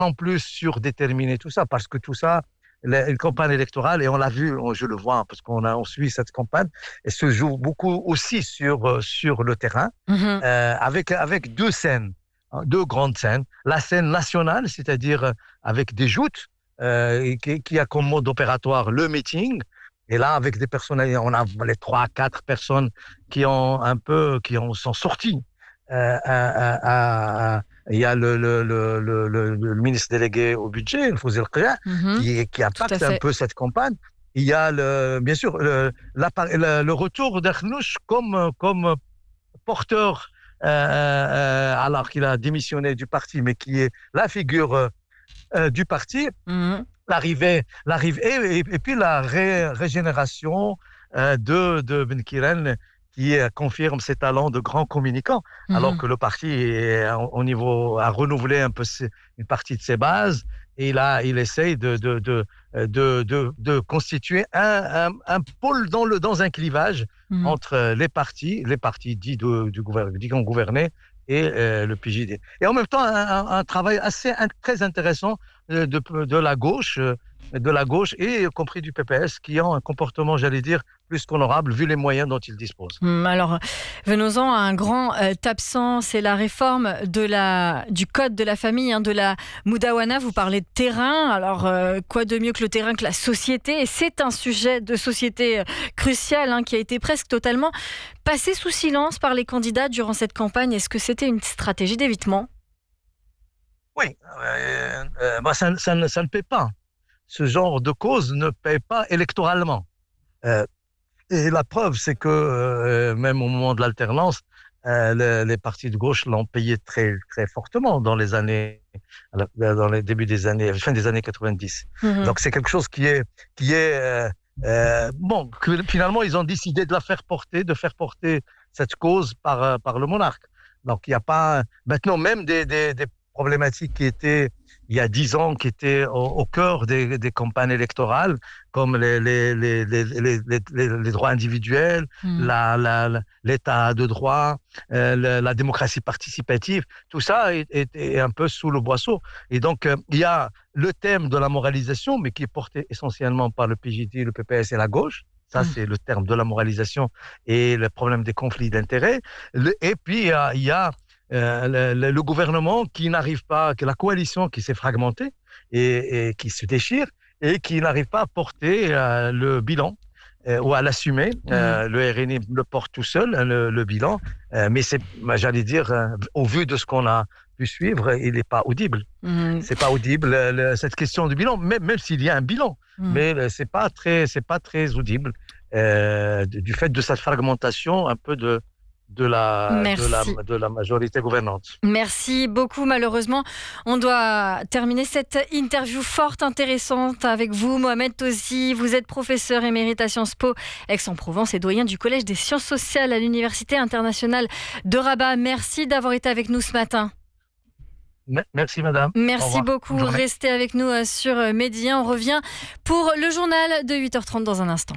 en plus surdéterminer tout ça, parce que tout ça, une campagne électorale, et on l'a vu, je le vois, parce on suit cette campagne, elle se joue beaucoup aussi sur le terrain, Mhm. avec deux scènes, hein, deux grandes scènes. La scène nationale, c'est-à-dire avec des joutes, qui a comme mode opératoire le meeting. Et là, avec des personnalités, on a les 3, 4 personnes sont sorties. Il y a le ministre délégué au budget, le Fouzi El-Qia, Mhm. qui Tout à impacte un fait. peu cette campagne. Il y a bien sûr le retour d'Akhnouch comme porteur, alors qu'il a démissionné du parti, mais qui est la figure du parti. Mhm. Et puis la régénération de Ben Kiren, qui confirme ses talents de grand communicant, alors Mhm. que le parti au niveau a renouvelé un peu une partie de ses bases, et là il essaye de constituer un pôle dans un clivage Mhm. entre les partis dits dits qu'on gouvernait, et le PJD. Et en même temps, un travail très intéressant de la gauche, et y compris du PPS, qui ont un comportement, j'allais dire, plus qu'honorable, vu les moyens dont ils disposent. Alors, venons-en à un grand absent, c'est la réforme du code de la famille, de la Moudawana. Vous parlez de terrain, alors quoi de mieux que le terrain, que la société, et c'est un sujet de société crucial, qui a été presque totalement passé sous silence par les candidats durant cette campagne. Est-ce que c'était une stratégie d'évitement ? Oui, ça ne paie pas. Ce genre de cause ne paie pas électoralement. Euh, et la preuve, c'est que même au moment de l'alternance, les partis de gauche l'ont payé très, très fortement dans les débuts fin des années 90. Mhm. Donc c'est quelque chose bon, que finalement ils ont décidé de faire porter cette cause par le monarque. Donc il n'y a pas maintenant même des problématiques qui étaient il y a 10 ans, qui étaient au cœur des campagnes électorales, comme les droits individuels, Mhm. l'état de droit, la démocratie participative. Tout ça est un peu sous le boisseau. Et donc, il y a le thème de la moralisation, mais qui est porté essentiellement par le PJD, le PPS et la gauche. Ça, c'est le terme de la moralisation et le problème des conflits d'intérêts. Et puis, il y a le gouvernement qui n'arrive pas, que la coalition qui s'est fragmentée et qui se déchire, et qui n'arrive pas à porter le bilan ou à l'assumer. Mhm. Le RNI le porte tout seul, le bilan, mais j'allais dire, au vu de ce qu'on a pu suivre, il n'est pas audible. Mhm. C'est pas audible, cette question du bilan, même s'il y a un bilan, Mhm. mais c'est pas très audible, du fait de cette fragmentation un peu Merci. de la majorité gouvernante. Merci beaucoup. Malheureusement, on doit terminer cette interview fort intéressante avec vous, Mohamed Tozzi. Vous êtes professeur émérite à Sciences Po Aix-en-Provence et doyen du Collège des sciences sociales à l'Université internationale de Rabat. Merci d'avoir été avec nous ce matin. Merci, madame. Au Merci revoir. beaucoup. Bonne journée. Restez avec nous sur Média. On revient pour le journal de 8h30 dans un instant.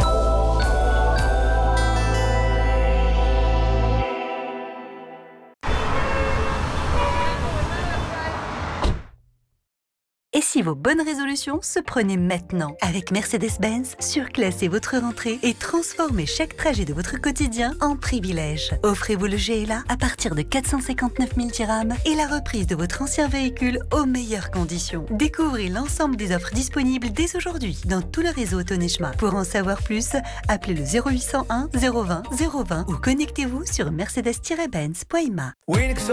Et si vos bonnes résolutions se prenaient maintenant? Avec Mercedes-Benz, surclassez votre rentrée et transformez chaque trajet de votre quotidien en privilège. Offrez-vous le GLA à partir de 459 000 dirhams et la reprise de votre ancien véhicule aux meilleures conditions. Découvrez l'ensemble des offres disponibles dès aujourd'hui dans tout le réseau Autonechma. Pour en savoir plus, appelez le 0801 020 020 ou connectez-vous sur mercedes-benz.ma.